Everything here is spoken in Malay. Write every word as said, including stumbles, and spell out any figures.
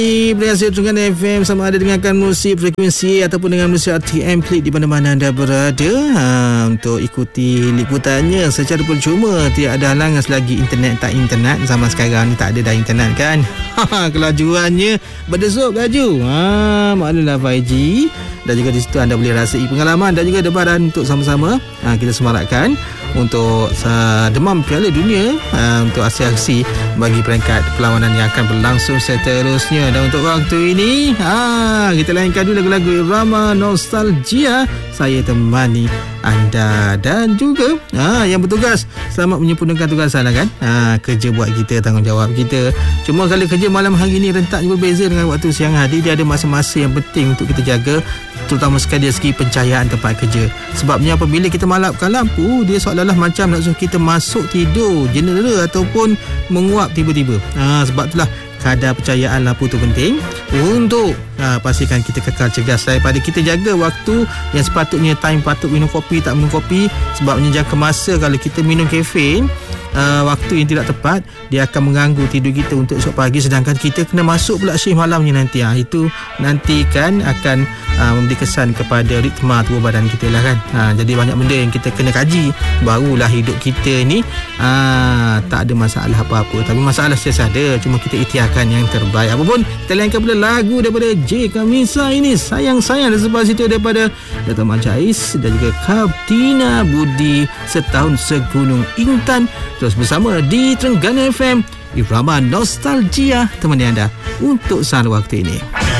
Berhasil Terengganu F M, sama ada dengarkan musik frekuensi ataupun dengan musik R T M klik di mana-mana anda berada, ha, untuk ikuti liputannya secara percuma. Tiada halangan selagi internet tak internet. Zaman sekarang ni tak ada dah internet kan. Kelajuannya berdesuk laju, ha, maklumlah lima G. Dan juga di situ anda boleh rasai pengalaman dan juga debaran untuk sama-sama ha, kita semarakkan untuk uh, demam Piala Dunia, uh, untuk aksi-aksi bagi peringkat perlawanan yang akan berlangsung seterusnya. Dan untuk waktu ini, ha, kita layankan dulu lagu-lagu irama nostalgia. Saya temani anda dan juga ha, yang bertugas selamat menyempurnakan tugasan kan. Ha, kerja buat kita, tanggungjawab kita. Cuma kalau kerja malam hari ini rentaknya berbeza dengan waktu siang hari. Dia ada masa-masa yang penting untuk kita jaga, terutama sekali dari segi pencahayaan tempat kerja. Sebabnya apabila kita malapkan lampu, dia seolah-olah macam nak suruh kita masuk tidur general ataupun menguap tiba-tiba. Ha, sebab itulah kadar pencahayaan lampu tu penting untuk ha, pastikan kita kekal cergas daripada kita jaga waktu yang sepatutnya time patut minum kopi, tak minum kopi. Sebabnya jangka masa kalau kita minum kafein uh, waktu yang tidak tepat, dia akan mengganggu tidur kita untuk esok pagi, sedangkan kita kena masuk pula shift malamnya nanti. Ha, itu nanti kan akan uh, memberi kesan kepada ritma tubuh badan kita lah kan. Ha, jadi banyak benda yang kita kena kaji, barulah hidup kita ni uh, tak ada masalah apa-apa. Tapi masalah sentiasa ada, cuma kita ikhtiarkan yang terbaik. Apapun, kita layankan pula lagu daripada J. Kamisa ini, Sayang-Sayang. Dan sebab situ daripada Dato' Mak Jais dan juga Kaptina Budi, Setahun Segunung Intan. Terus bersama di Terengganu F M, irama nostalgia temani anda untuk saat waktu ini.